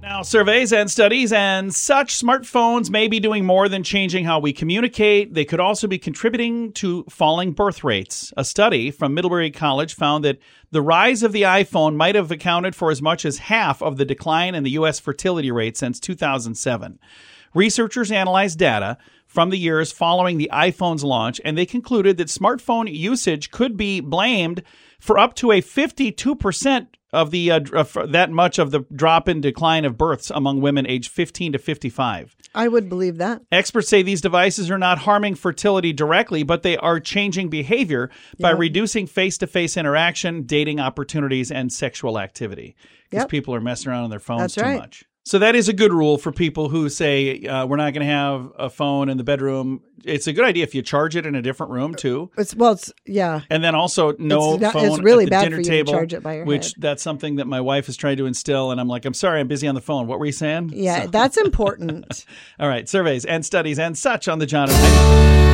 Now, surveys and studies and such, smartphones may be doing more than changing how we communicate. They could also be contributing to falling birth rates. A study from Middlebury College found that the rise of the iPhone might have accounted for as much as half of the decline in the U.S. fertility rate since 2007. Researchers analyzed data from the years following the iPhone's launch, and they concluded that smartphone usage could be blamed for up to a 52% of the that much of the drop in decline of births among women aged 15 to 55. I would believe that. Experts say these devices are not harming fertility directly, but they are changing behavior by reducing face-to-face interaction, dating opportunities, and sexual activity. Because people are messing around on their phones too much. So that is a good rule for people who say we're not going to have a phone in the bedroom. It's a good idea if you charge it in a different room too. And then also phone it's really at the bad dinner for you table, to charge it by your which head. that's something that my wife has tried to instill. And I'm like, I'm sorry, I'm busy on the phone. What were you saying? Yeah, that's important. All right, surveys and studies and such on the John and Heidi